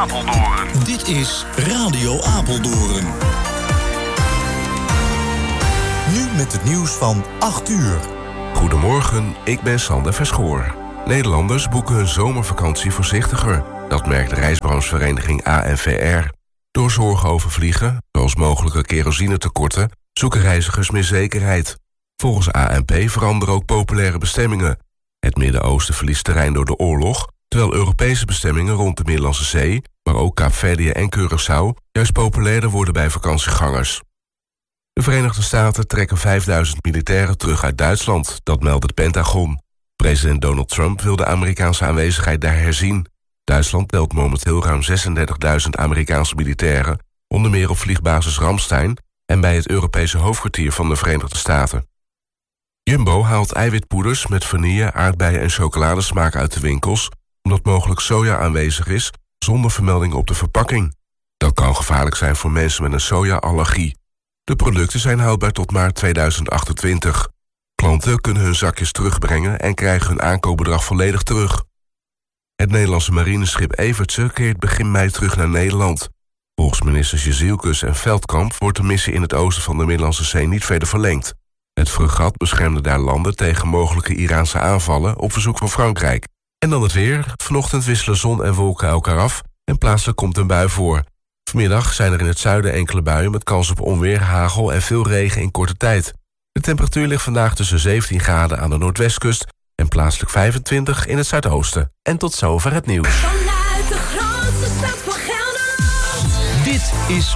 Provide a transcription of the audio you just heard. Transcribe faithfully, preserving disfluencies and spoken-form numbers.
Apeldoorn. Dit is Radio Apeldoorn. Nu met het nieuws van acht uur. Goedemorgen, ik ben Sander Verschoor. Nederlanders boeken hun zomervakantie voorzichtiger. Dat merkt de reisbranchevereniging A N V R. Door zorgen over vliegen, zoals mogelijke kerosinetekorten, zoeken reizigers meer zekerheid. Volgens A N P veranderen ook populaire bestemmingen. Het Midden-Oosten verliest terrein door de oorlog, terwijl Europese bestemmingen rond de Middellandse Zee, maar ook Kaapverdië en Curaçao, juist populairder worden bij vakantiegangers. De Verenigde Staten trekken vijfduizend militairen terug uit Duitsland, dat meldt het Pentagon. President Donald Trump wil de Amerikaanse aanwezigheid daar herzien. Duitsland telt momenteel ruim zesendertigduizend Amerikaanse militairen, onder meer op vliegbasis Ramstein en bij het Europese hoofdkwartier van de Verenigde Staten. Jumbo haalt eiwitpoeders met vanille, aardbeien en chocoladesmaak uit de winkels, omdat mogelijk soja aanwezig is, zonder vermelding op de verpakking. Dat kan gevaarlijk zijn voor mensen met een soja-allergie. De producten zijn houdbaar tot maart tweeduizend achtentwintig. Klanten kunnen hun zakjes terugbrengen en krijgen hun aankoopbedrag volledig terug. Het Nederlandse marineschip Evertse keert begin mei terug naar Nederland. Volgens ministers Jezielkus en Veldkamp wordt de missie in het oosten van de Middellandse Zee niet verder verlengd. Het fregat beschermde daar landen tegen mogelijke Iraanse aanvallen op verzoek van Frankrijk. En dan het weer. Vanochtend wisselen zon en wolken elkaar af en plaatselijk komt een bui voor. Vanmiddag zijn er in het zuiden enkele buien met kans op onweer, hagel en veel regen in korte tijd. De temperatuur ligt vandaag tussen zeventien graden aan de noordwestkust en plaatselijk vijfentwintig in het zuidoosten. En tot zover het nieuws. Vanuit de grootste stad van Gelderland. Dit is